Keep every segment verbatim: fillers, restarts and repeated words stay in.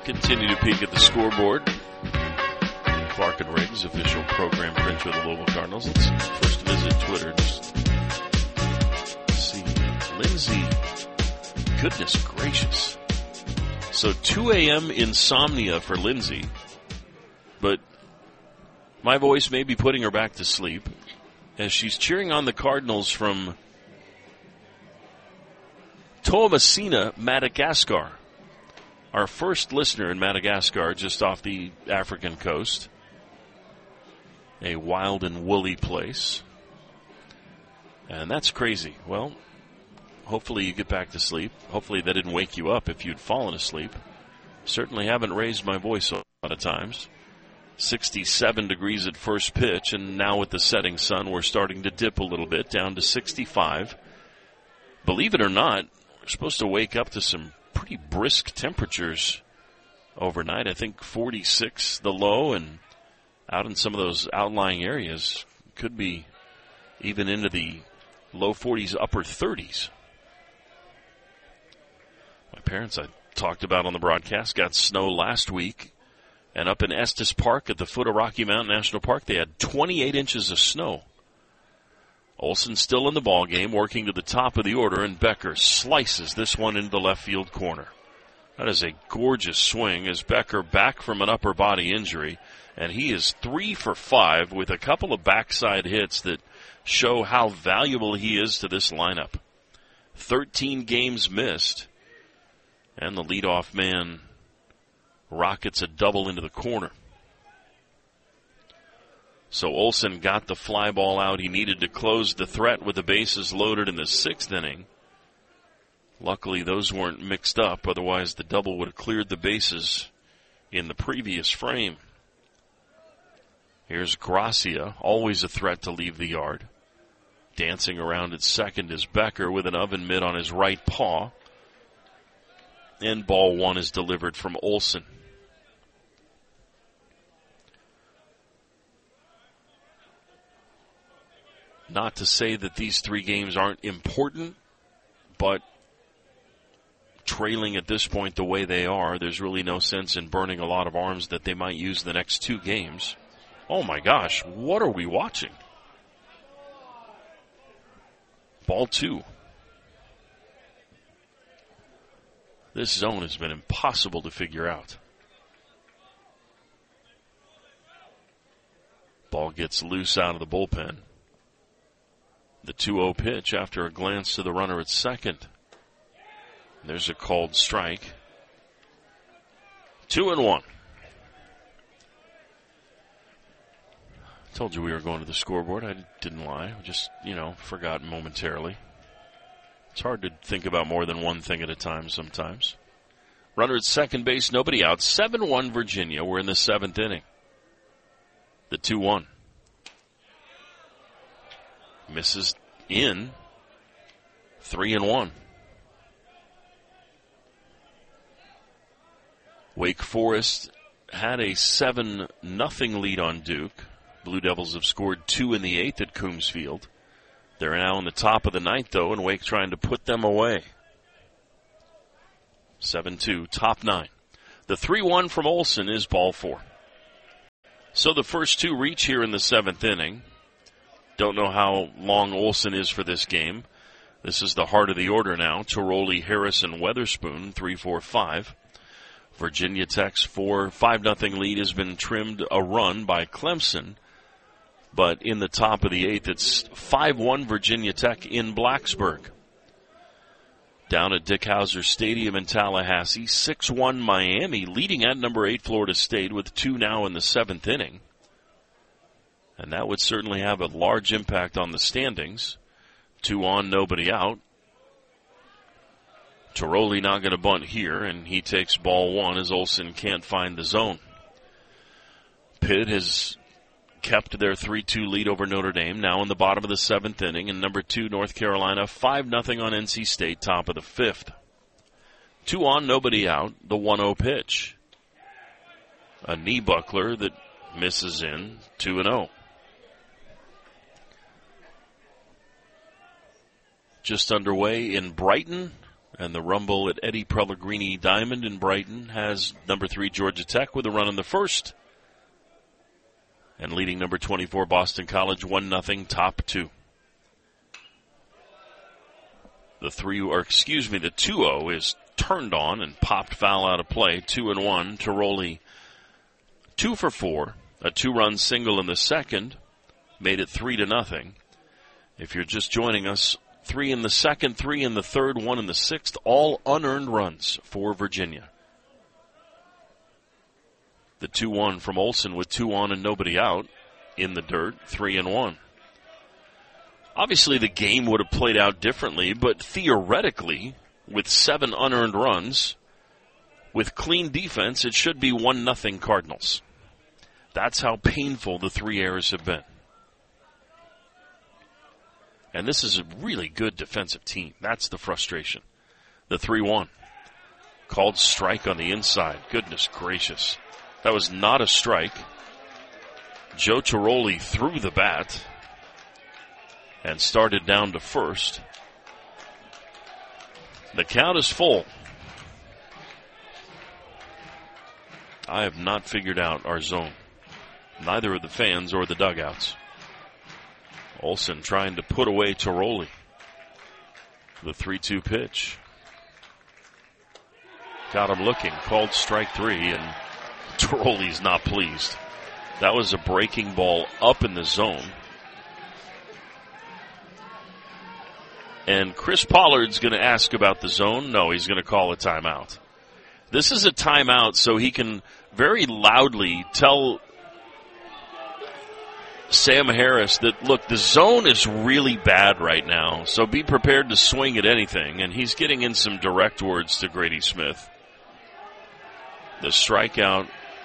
Continue to peek at the scoreboard. Clark and Riggs, official program printer of the Louisville Cardinals. Let's first visit Twitter. Just see. Lindsay, goodness gracious. So two a.m. insomnia for Lindsay, but my voice may be putting her back to sleep as she's cheering on the Cardinals from Toamasina, Madagascar. Our first listener in Madagascar, just off the African coast. A wild and woolly place. And that's crazy. Well, hopefully you get back to sleep. Hopefully that didn't wake you up if you'd fallen asleep. Certainly haven't raised my voice a lot of times. sixty-seven degrees at first pitch, and now with the setting sun, we're starting to dip a little bit, down to sixty-five. Believe it or not, we're supposed to wake up to some pretty brisk temperatures overnight. I think forty-six the low, and out in some of those outlying areas could be even into the low forties, upper thirties. My parents, I talked about on the broadcast, got snow last week, and up in Estes Park at the foot of Rocky Mountain National Park, they had twenty-eight inches of snow. Olsen still in the ball game, working to the top of the order, and Becker slices this one into the left field corner. That is a gorgeous swing as Becker back from an upper body injury, and he is three for five with a couple of backside hits that show how valuable he is to this lineup. thirteen games missed, and the leadoff man rockets a double into the corner. So Olsen got the fly ball out he needed to close the threat with the bases loaded in the sixth inning. Luckily, those weren't mixed up. Otherwise, the double would have cleared the bases in the previous frame. Here's Gracia, always a threat to leave the yard. Dancing around at second is Becker with an oven mitt on his right paw. And ball one is delivered from Olsen. Not to say that these three games aren't important, but trailing at this point the way they are, there's really no sense in burning a lot of arms that they might use the next two games. Oh my gosh, what are we watching? Ball two. This zone has been impossible to figure out. Ball gets loose out of the bullpen. The two oh pitch after a glance to the runner at second. There's a called strike. Two and one. Told you we were going to the scoreboard. I didn't lie. I just, you know, forgot momentarily. It's hard to think about more than one thing at a time sometimes. Runner at second base, nobody out. seven one Virginia. We're in the seventh inning. The two one. Misses in. Three and one. Wake Forest had a seven nothing lead on Duke. Blue Devils have scored two in the eighth at Coombs Field. They're now in the top of the ninth, though, and Wake trying to put them away. seven two, top nine. The three one from Olsen is ball four. So the first two reach here in the seventh inning. Don't know how long Olsen is for this game. This is the heart of the order now. Tiroli, Harris, and Weatherspoon, three four five. Virginia Tech's four five nothing lead has been trimmed a run by Clemson. But in the top of the eighth, it's five one Virginia Tech in Blacksburg. Down at Dick Howser Stadium in Tallahassee, six one Miami, leading at number eight Florida State with two now in the seventh inning. And that would certainly have a large impact on the standings. Two on, nobody out. Tiroli not going to bunt here, and he takes ball one as Olsen can't find the zone. Pitt has kept their three two lead over Notre Dame, now in the bottom of the seventh inning, and number two, North Carolina, five nothing on N C State, top of the fifth. Two on, nobody out, the one oh pitch. A knee buckler that misses in, two and oh. Just underway in Brighton And the Rumble at Eddie Pellegrini Diamond in Brighton has number three Georgia Tech with a run in the first. And leading number twenty-four Boston College one nothing top two. The three, or excuse me, the two oh is turned on and popped foul out of play. Two and one. Tiroli two for four. A two-run single in the second made it three to nothing. If you're just joining us, three in the second, three in the third, one in the sixth, all unearned runs for Virginia. The two one from Olsen with two on and nobody out in the dirt, three and one. Obviously, the game would have played out differently, but theoretically, with seven unearned runs, with clean defense, it should be one nothing Cardinals. That's how painful the three errors have been. And this is a really good defensive team. That's the frustration. The three one. Called strike on the inside. Goodness gracious. That was not a strike. Joe Tiroli threw the bat and started down to first. The count is full. I have not figured out our zone. Neither of the fans or the dugouts. Olsen trying to put away Tiroli. The three two pitch. Got him looking. Called strike three, and Tiroli's not pleased. That was a breaking ball up in the zone. And Chris Pollard's going to ask about the zone. No, he's going to call a timeout. This is a timeout so he can very loudly tell Sam Harris that, look, the zone is really bad right now, so be prepared to swing at anything. And he's getting in some direct words to Grady Smith. The strikeout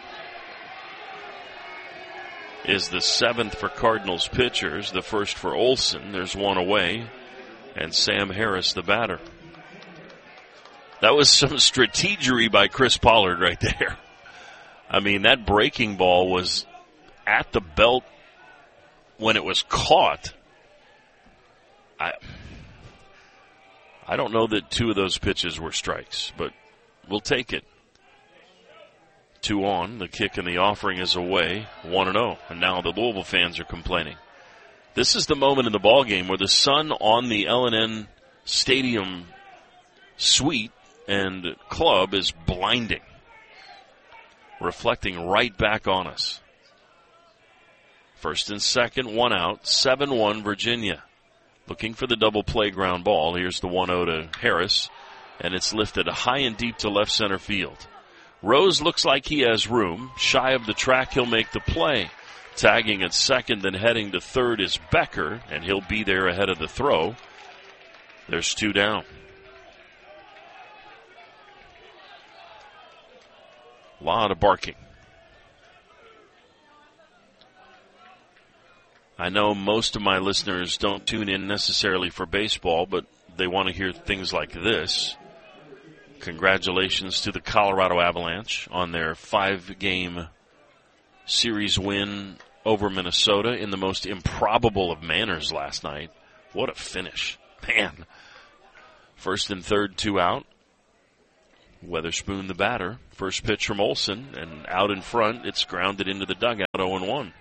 is the seventh for Cardinals pitchers, the first for Olsen. There's one away, and Sam Harris, the batter. That was some strategery by Chris Pollard right there. I mean, that breaking ball was at the belt when it was caught. I, I don't know that two of those pitches were strikes, but we'll take it. Two on, the kick and the offering is away, one and oh, and now the Louisville fans are complaining. This is the moment in the ballgame where the sun on the L and N Stadium suite and club is blinding, reflecting right back on us. First and second, one out, seven one Virginia. Looking for the double play ground ball. Here's the one oh to Harris, and it's lifted high and deep to left center field. Rose looks like he has room. Shy of the track, he'll make the play. Tagging at second and heading to third is Becker, and he'll be there ahead of the throw. There's two down. A lot of barking. I know most of my listeners don't tune in necessarily for baseball, but they want to hear things like this. Congratulations to the Colorado Avalanche on their five-game series win over Minnesota in the most improbable of manners last night. What a finish. Man. First and third, two out. Weatherspoon the batter. First pitch from Olsen, and out in front, it's grounded into the dugout, oh and one.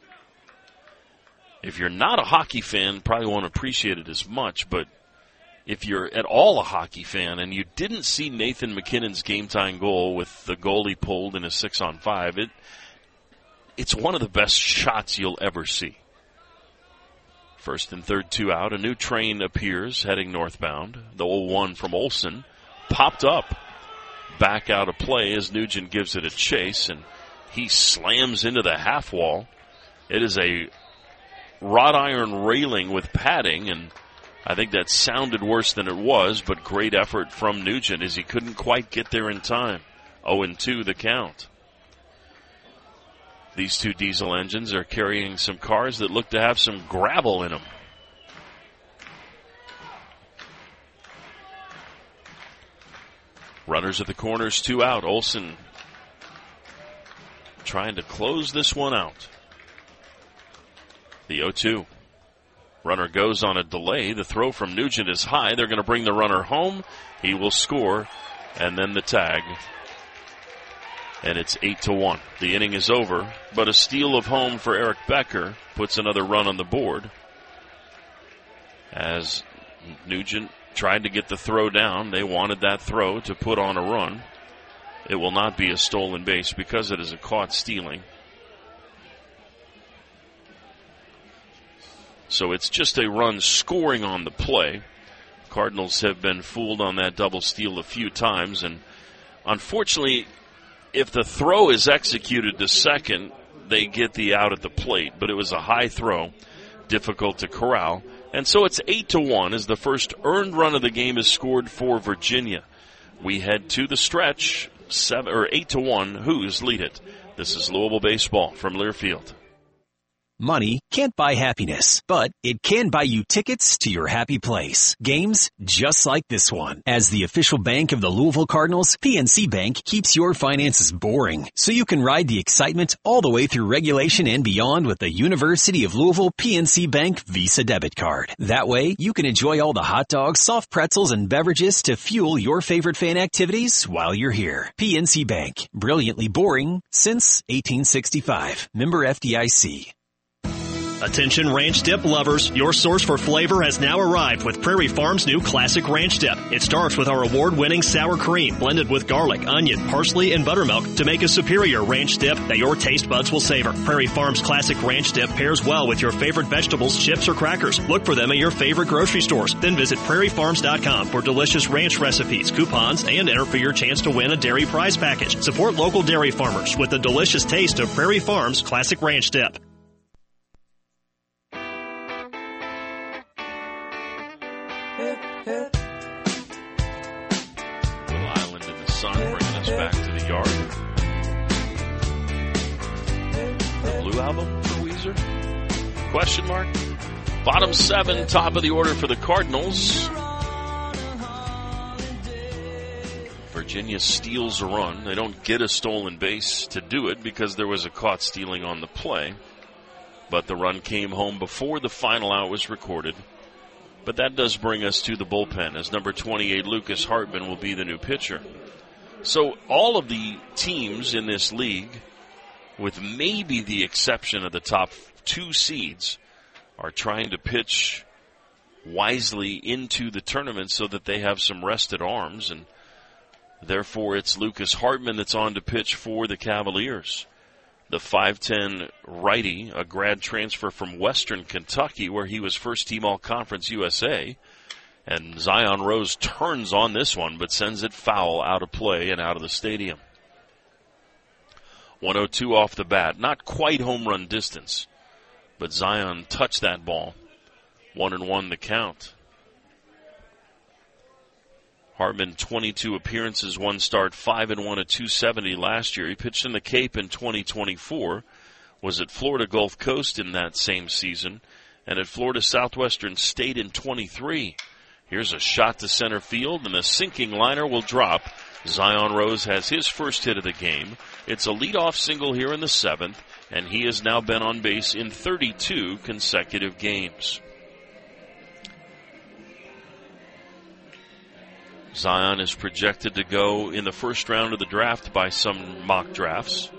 If you're not a hockey fan, probably won't appreciate it as much, but if you're at all a hockey fan and you didn't see Nathan McKinnon's game-tying goal with the goalie pulled in a six-on-five, it it's one of the best shots you'll ever see. First and third, two out. A new train appears heading northbound. The oh one from Olsen popped up. Back out of play as Nugent gives it a chase, and he slams into the half wall. It is a wrought iron railing with padding, and I think that sounded worse than it was, but great effort from Nugent as he couldn't quite get there in time. oh and two the count. These two diesel engines are carrying some cars that look to have some gravel in them. Runners at the corners, two out. Olsen trying to close this one out. The oh two. Runner goes on a delay. The throw from Nugent is high. They're going to bring the runner home. He will score, and then the tag. And it's eight to one. The inning is over, but a steal of home for Eric Becker puts another run on the board. As Nugent tried to get the throw down, they wanted that throw to put on a run. It will not be a stolen base because it is a caught stealing. So it's just a run scoring on the play. Cardinals have been fooled on that double steal a few times, and unfortunately, if the throw is executed to second, they get the out at the plate. But it was a high throw, difficult to corral. And so it's eight to one as the first earned run of the game is scored for Virginia. We head to the stretch, seven or eight to one. Who's lead it? This is Louisville baseball from Learfield. Money can't buy happiness, but it can buy you tickets to your happy place. Games just like this one. As the official bank of the Louisville Cardinals, P N C Bank keeps your finances boring, so you can ride the excitement all the way through regulation and beyond with the University of Louisville P N C Bank Visa debit card. That way, you can enjoy all the hot dogs, soft pretzels, and beverages to fuel your favorite fan activities while you're here. P N C Bank, brilliantly boring since eighteen sixty-five. Member F D I C. Attention ranch dip lovers, your source for flavor has now arrived with Prairie Farms' new Classic Ranch Dip. It starts with our award-winning sour cream blended with garlic, onion, parsley, and buttermilk to make a superior ranch dip that your taste buds will savor. Prairie Farms' Classic Ranch Dip pairs well with your favorite vegetables, chips, or crackers. Look for them at your favorite grocery stores. Then visit prairie farms dot com for delicious ranch recipes, coupons, and enter for your chance to win a dairy prize package. Support local dairy farmers with the delicious taste of Prairie Farms' Classic Ranch Dip. Back to the yard. The Blue Album for Weezer? Question mark? Bottom seven, top of the order for the Cardinals. Virginia steals a run. They don't get a stolen base to do it because there was a caught stealing on the play. But the run came home before the final out was recorded. But that does bring us to the bullpen as number twenty-eight, Lucas Hartman, will be the new pitcher. So all of the teams in this league, with maybe the exception of the top two seeds, are trying to pitch wisely into the tournament so that they have some rested arms, and therefore it's Lucas Hartman that's on to pitch for the Cavaliers. The five ten righty, a grad transfer from Western Kentucky, where he was first team All-Conference U S A. And Zion Rose turns on this one, but sends it foul out of play and out of the stadium. one oh two off the bat. Not quite home run distance, but Zion touched that ball. One and one the count. Hartman, twenty-two appearances, one start, five and one at two seventy last year. He pitched in the Cape in twenty twenty-four. Was at Florida Gulf Coast in that same season. And at Florida Southwestern State in twenty-three. Here's a shot to center field, and the sinking liner will drop. Zion Rose has his first hit of the game. It's a leadoff single here in the seventh, and he has now been on base in thirty-two consecutive games. Zion is projected to go in the first round of the draft by some mock drafts.